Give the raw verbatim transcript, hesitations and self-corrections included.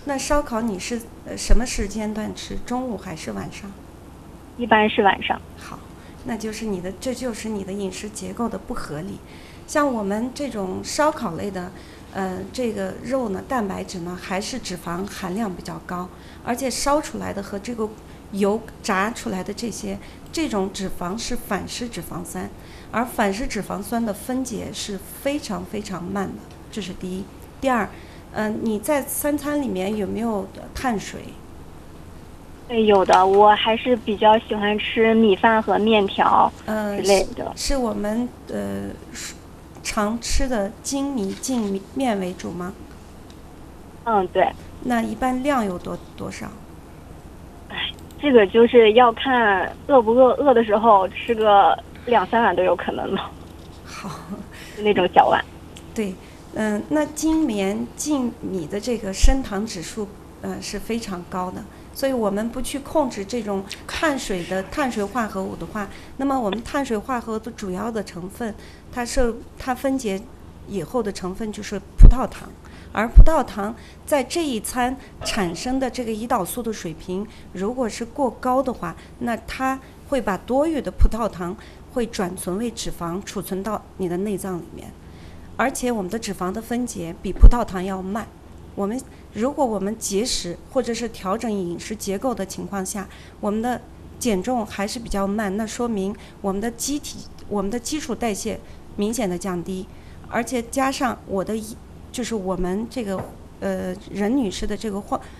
那烧烤你是呃什么时间段吃？中午还是晚上？ 一般是晚上。 好，那就是你的，这就是你的饮食结构的不合理。像我们这种烧烤类的，呃，这个肉呢，蛋白质呢还是脂肪含量比较高，而且烧出来的和这个油炸出来的这些这种脂肪是反式脂肪酸，而反式脂肪酸的分解是非常非常慢的，这是第一。第二，嗯、呃，你在三餐里面有没有碳水？ 对，有的，我还是比较喜欢吃米饭和面条之类的。 呃、是, 是我们呃常吃的精米净面为主吗？ 嗯，对。 那一般量有多多少？ 哎，这个就是要看饿不饿，饿的时候吃个两三碗都有可能了。 好， 那种小碗。 对，嗯、呃，那精棉净米的这个升糖指数，呃，是非常高的。所以我们不去控制这种碳水的碳水化合物的话，那么我们碳水化合物的主要的成分，它是它分解以后的成分就是葡萄糖，而葡萄糖在这一餐产生的这个胰岛素的水平，如果是过高的话，那它会把多余的葡萄糖会转存为脂肪，储存到你的内脏里面，而且我们的脂肪的分解比葡萄糖要慢。我们如果我们节食或者是调整饮食结构的情况下，我们的减重还是比较慢，那说明我们的机体我们的基础代谢明显的降低，而且加上我的就是我们这个呃任女士的这个